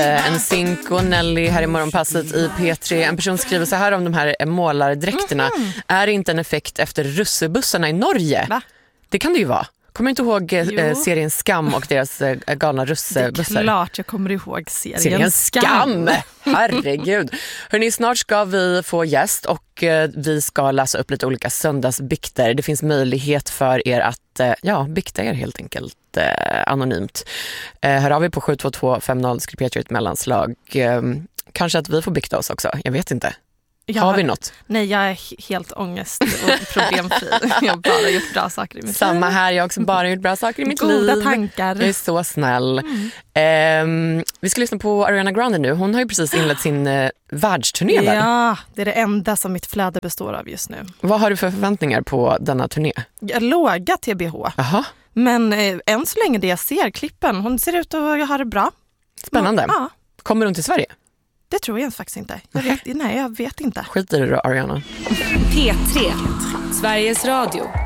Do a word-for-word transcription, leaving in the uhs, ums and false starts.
En Cinco Nelly här i morgonpasset i P tre. En person skriver så här om de här målardräkterna. Mm-hmm. Är det inte en effekt efter russebussarna i Norge? Va? Det kan det ju vara. Kommer du inte ihåg eh, serien Skam och deras eh, galna russebussar? Det är klart jag kommer ihåg serien, serien Skam. Skam. Herregud. Hörrni, snart ska vi få gäst och eh, vi ska läsa upp lite olika söndagsbikter. Det finns möjlighet för er att eh, ja, bikta er helt enkelt eh, anonymt. Eh, hör av er på sju två två fem noll, skriv P tre ett mellanslag. Eh, kanske att vi får bikta oss också, jag vet inte. Jag, har vi något? Nej, jag är helt ångest och problemfri. Jag har bara gjort bra saker i mitt Samma liv. Samma här, jag har också bara gjort bra saker i mitt Goda liv. Goda tankar. Jag är så snäll. Mm. Eh, vi ska lyssna på Ariana Grande nu. Hon har ju precis inlett sin eh, världsturné. Ja, där. det är det enda som mitt flöde består av just nu. Vad har du för förväntningar på denna turné? Låga T B H. Aha. Men eh, än så länge det jag ser klippen, hon ser ut att ha det bra. Spännande. Ja. Kommer hon till Sverige? Det tror jag faktiskt inte. Jag vet, nej, jag vet inte. Skit i det då, Ariana. P tre, Sveriges Radio.